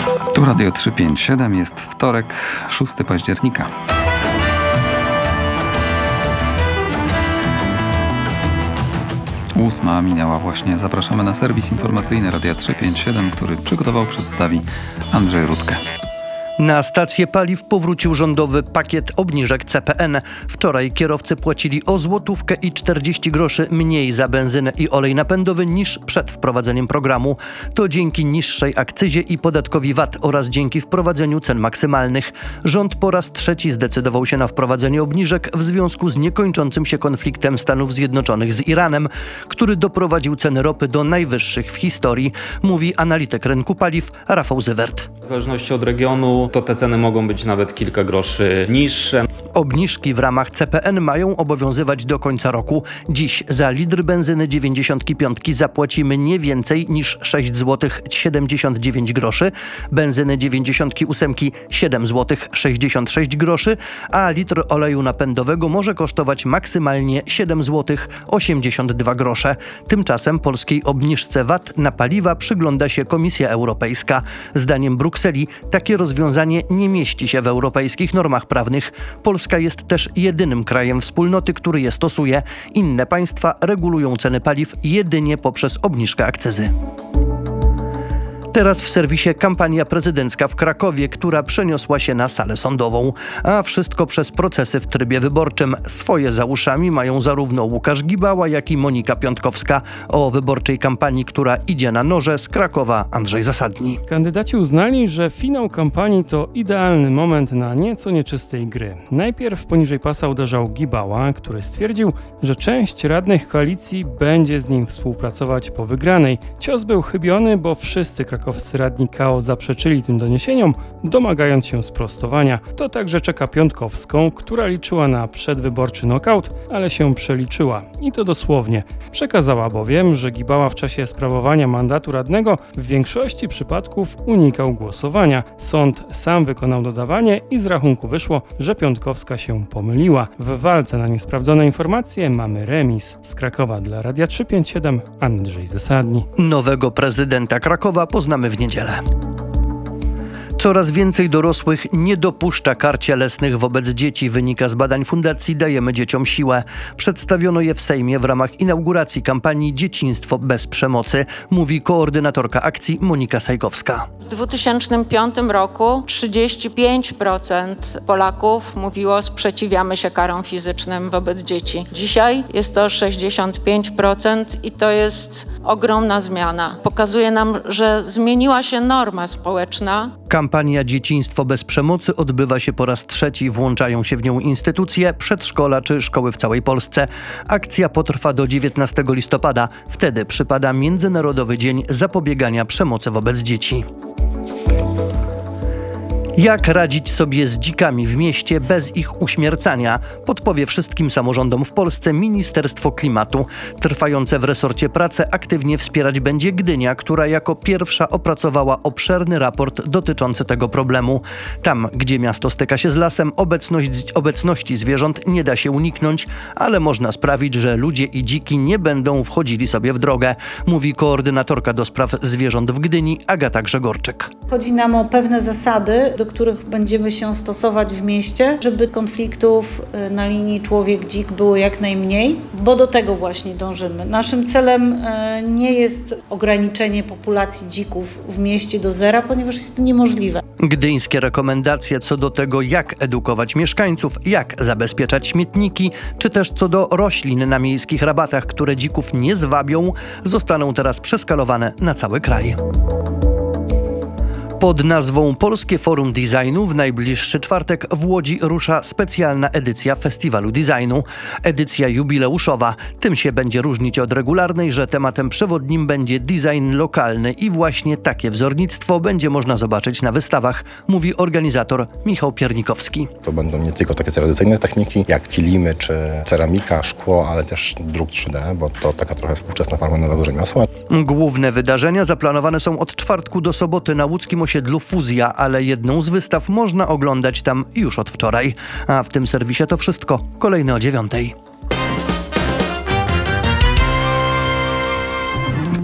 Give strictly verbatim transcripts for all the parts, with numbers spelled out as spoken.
Tu Radio trzysta pięćdziesiąt siedem, jest wtorek, szóstego października. Ósma minęła właśnie. Zapraszamy na serwis informacyjny Radia trzysta pięćdziesiąt siedem, który przygotował, przedstawi Andrzej Rutkę. Na stację paliw powrócił rządowy pakiet obniżek C P N. Wczoraj kierowcy płacili o złotówkę i czterdzieści groszy mniej za benzynę i olej napędowy niż przed wprowadzeniem programu. To dzięki niższej akcyzie i podatkowi V A T oraz dzięki wprowadzeniu cen maksymalnych. Rząd po raz trzeci zdecydował się na wprowadzenie obniżek w związku z niekończącym się konfliktem Stanów Zjednoczonych z Iranem, który doprowadził ceny ropy do najwyższych w historii, mówi analityk rynku paliw Rafał Zywert. W zależności od regionu to te ceny mogą być nawet kilka groszy niższe. Obniżki w ramach C P N mają obowiązywać do końca roku. Dziś za litr benzyny dziewięćdziesiątki piątki zapłacimy nie więcej niż sześć złotych siedemdziesiąt dziewięć groszy, benzyny dziewięćdziesiątki ósemki siedem złotych sześćdziesiąt sześć groszy, a litr oleju napędowego może kosztować maksymalnie siedem złotych osiemdziesiąt dwa grosze. Tymczasem polskiej obniżce V A T na paliwa przygląda się Komisja Europejska. Zdaniem Brukseli takie rozwiązanie nie mieści się w europejskich normach prawnych. Polska jest też jedynym krajem wspólnoty, który je stosuje. Inne państwa regulują ceny paliw jedynie poprzez obniżkę akcyzy. Teraz w serwisie kampania prezydencka w Krakowie, która przeniosła się na salę sądową. A wszystko przez procesy w trybie wyborczym. Swoje za uszami mają zarówno Łukasz Gibała, jak i Monika Piątkowska. O wyborczej kampanii, która idzie na noże, z Krakowa Andrzej Zasadni. Kandydaci uznali, że finał kampanii to idealny moment na nieco nieczystej gry. Najpierw poniżej pasa uderzał Gibała, który stwierdził, że część radnych koalicji będzie z nim współpracować po wygranej. Cios był chybiony, bo wszyscy krakowscy radni K O zaprzeczyli tym doniesieniom, domagając się sprostowania. To także czeka Piątkowską, która liczyła na przedwyborczy knockout, ale się przeliczyła. I to dosłownie. Przekazała bowiem, że Gibała w czasie sprawowania mandatu radnego w większości przypadków unikał głosowania. Sąd sam wykonał dodawanie i z rachunku wyszło, że Piątkowska się pomyliła. W walce na niesprawdzone informacje mamy remis. Z Krakowa dla Radia trzysta pięćdziesiąt siedem Andrzej Zasadni. Nowego prezydenta Krakowa poznamy w niedzielę. Coraz więcej dorosłych nie dopuszcza kar cielesnych wobec dzieci, wynika z badań Fundacji Dajemy Dzieciom Siłę. Przedstawiono je w Sejmie w ramach inauguracji kampanii Dzieciństwo bez przemocy, mówi koordynatorka akcji Monika Sajkowska. W dwa tysiące piątym roku trzydzieści pięć procent Polaków mówiło: sprzeciwiamy się karom fizycznym wobec dzieci. Dzisiaj jest to sześćdziesiąt pięć procent i to jest ogromna zmiana. Pokazuje nam, że zmieniła się norma społeczna. Kampania Dzieciństwo bez przemocy odbywa się po raz trzeci. Włączają się w nią instytucje, przedszkola czy szkoły w całej Polsce. Akcja potrwa do dziewiętnastego listopada. Wtedy przypada Międzynarodowy Dzień Zapobiegania Przemocy wobec Dzieci. Jak radzić sobie z dzikami w mieście bez ich uśmiercania? Podpowie wszystkim samorządom w Polsce Ministerstwo Klimatu. Trwające w resorcie prace aktywnie wspierać będzie Gdynia, która jako pierwsza opracowała obszerny raport dotyczący tego problemu. Tam, gdzie miasto styka się z lasem, obecność, obecności zwierząt nie da się uniknąć, ale można sprawić, że ludzie i dziki nie będą wchodzili sobie w drogę, mówi koordynatorka do spraw zwierząt w Gdyni Agata Grzegorczyk. Chodzi nam o pewne zasady, do których będziemy się stosować w mieście, żeby konfliktów na linii człowiek-dzik było jak najmniej, bo do tego właśnie dążymy. Naszym celem nie jest ograniczenie populacji dzików w mieście do zera, ponieważ jest to niemożliwe. Gdyńskie rekomendacje co do tego, jak edukować mieszkańców, jak zabezpieczać śmietniki, czy też co do roślin na miejskich rabatach, które dzików nie zwabią, zostaną teraz przeskalowane na cały kraj. Pod nazwą Polskie Forum Designu w najbliższy czwartek w Łodzi rusza specjalna edycja Festiwalu Designu. Edycja jubileuszowa. Tym się będzie różnić od regularnej, że tematem przewodnim będzie design lokalny i właśnie takie wzornictwo będzie można zobaczyć na wystawach, mówi organizator Michał Piernikowski. To będą nie tylko takie tradycyjne techniki, jak filimy czy ceramika, szkło, ale też druk trzy D, bo to taka trochę współczesna forma nowego rzemiosła. Główne wydarzenia zaplanowane są od czwartku do soboty na łódzkim osiedlu Fuzja, ale jedną z wystaw można oglądać tam już od wczoraj. A w tym serwisie to wszystko. Kolejne o dziewiątej.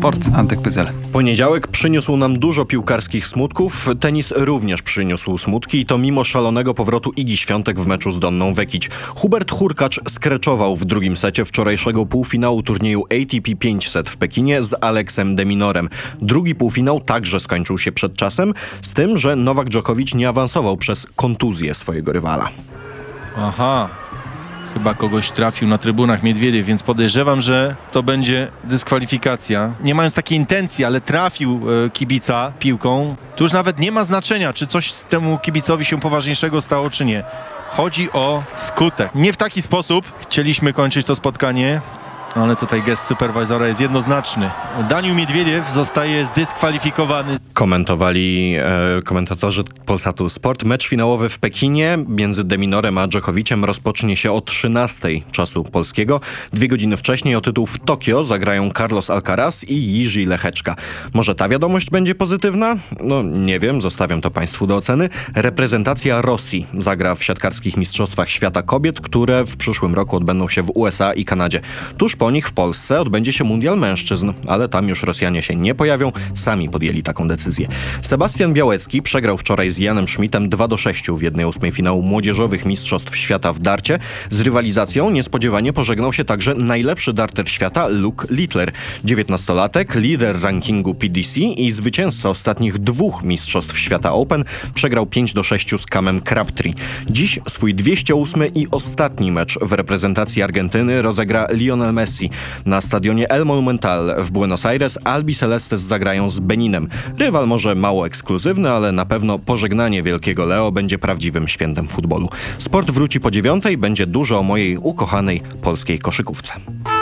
Sport, Antek Pyzel. Poniedziałek przyniósł nam dużo piłkarskich smutków, tenis również przyniósł smutki i to mimo szalonego powrotu Igi Świątek w meczu z Donną Vekić. Hubert Hurkacz skreczował w drugim secie wczorajszego półfinału turnieju A T P pięćset w Pekinie z Aleksem de Minorem. Drugi półfinał także skończył się przed czasem, z tym, że Nowak Dżokowicz nie awansował przez kontuzję swojego rywala. Aha, chyba kogoś trafił na trybunach Miedwiediew, więc podejrzewam, że to będzie dyskwalifikacja. Nie mając takiej intencji, ale trafił e, kibica piłką. Tu już nawet nie ma znaczenia, czy coś temu kibicowi się poważniejszego stało, czy nie. Chodzi o skutek. Nie w taki sposób chcieliśmy kończyć to spotkanie, ale tutaj gest superwajzora jest jednoznaczny. Daniil Miedwiediew zostaje zdyskwalifikowany. Komentowali e, komentatorzy Polsatu Sport. Mecz finałowy w Pekinie między de Minorem a Dżokowiciem rozpocznie się o trzynastej czasu polskiego. Dwie godziny wcześniej o tytuł w Tokio zagrają Carlos Alcaraz i Jiří Lehečka. Może ta wiadomość będzie pozytywna? No nie wiem, zostawiam to Państwu do oceny. Reprezentacja Rosji zagra w siatkarskich mistrzostwach świata kobiet, które w przyszłym roku odbędą się w U S A i Kanadzie. Tuż po nich w Polsce odbędzie się mundial mężczyzn, ale tam już Rosjanie się nie pojawią, sami podjęli taką decyzję. Sebastian Białecki przegrał wczoraj z Janem Schmidtem dwa do sześciu w jednej ósmej finału młodzieżowych mistrzostw świata w darcie. Z rywalizacją niespodziewanie pożegnał się także najlepszy darter świata Luke Littler. dziewiętnastolatek, lider rankingu P D C i zwycięzca ostatnich dwóch mistrzostw świata Open przegrał pięć do sześciu z Camem Crabtree. Dziś swój dwieście ósmy i ostatni mecz w reprezentacji Argentyny rozegra Lionel Messi. Na stadionie El Monumental w Buenos Aires Albi Celestes zagrają z Beninem. Rywal może mało ekskluzywny, ale na pewno pożegnanie wielkiego Leo będzie prawdziwym świętem futbolu. Sport wróci po dziewiątej, będzie dużo o mojej ukochanej polskiej koszykówce.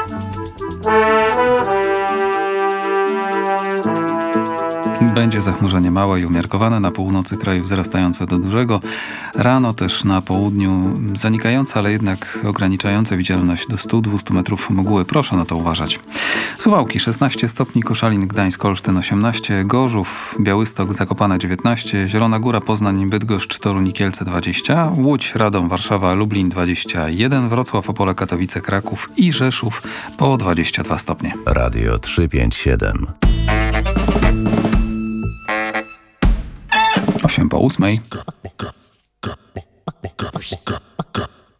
Będzie zachmurzenie małe i umiarkowane, na północy kraju wzrastające do dużego. Rano też na południu zanikające, ale jednak ograniczające widzialność do stu do dwustu metrów mgły. Proszę na to uważać. Suwałki szesnaście stopni, Koszalin, Gdańsk, Olsztyn osiemnaście, Gorzów, Białystok, Zakopane dziewiętnaście, Zielona Góra, Poznań, Bydgoszcz, Toruń i Kielce dwadzieścia, Łódź, Radom, Warszawa, Lublin dwadzieścia jeden, Wrocław, Opole, Katowice, Kraków i Rzeszów po dwadzieścia dwa stopnie. Radio trzysta pięćdziesiąt siedem. osiem po ósmej.